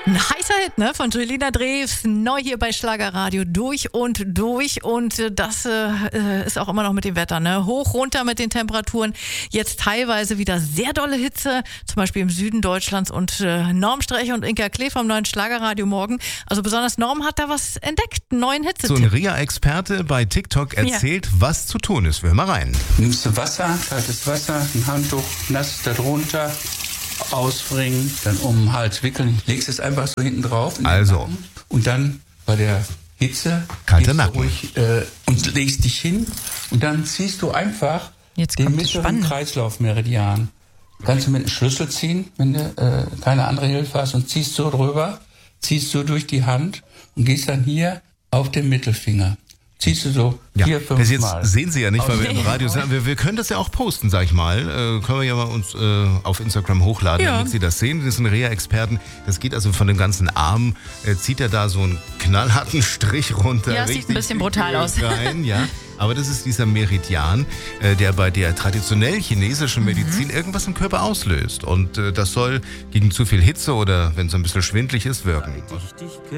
Ein heißer Hit, ne, von Julina Drews, neu hier bei Schlagerradio, durch und durch. Und das ist auch immer noch mit dem Wetter, ne? Hoch, runter mit den Temperaturen. Jetzt teilweise wieder sehr dolle Hitze, zum Beispiel im Süden Deutschlands. Und Norm Streche und Inka Klee vom neuen Schlagerradio morgen. Also besonders Norm hat da was entdeckt, einen neuen Hitzetipp. So ein Ria-Experte bei TikTok erzählt, was zu tun ist. Wir hören mal rein. Nimmst du Wasser, kaltes Wasser, ein Handtuch, nass da drunter, ausbringen, dann um den Hals wickeln, legst es einfach so hinten drauf. Also. Und dann bei der Hitze kalter gehst du Nacken. ruhig und legst dich hin und dann ziehst du einfach Jetzt den kommt das mittleren Spannende. Kreislaufmeridian. Kannst du mit einem Schlüssel ziehen, wenn du keine andere Hilfe hast, und ziehst so drüber, ziehst so durch die Hand und gehst dann hier auf den Mittelfinger. Ziehst du so 4-5 das jetzt Mal. sehen Sie ja nicht, weil wir im Radio sind. Wir können das ja auch posten, sag ich mal. Können wir ja mal uns auf Instagram hochladen, damit Sie das sehen. Das sind Reha-Experten. Das geht also von dem ganzen Arm. Zieht er da so einen knallharten Strich runter. Ja, sieht ein bisschen brutal aus. Rein, ja. Aber das ist dieser Meridian, der bei der traditionell chinesischen Medizin irgendwas im Körper auslöst. Und das soll gegen zu viel Hitze oder wenn es ein bisschen schwindelig ist, wirken.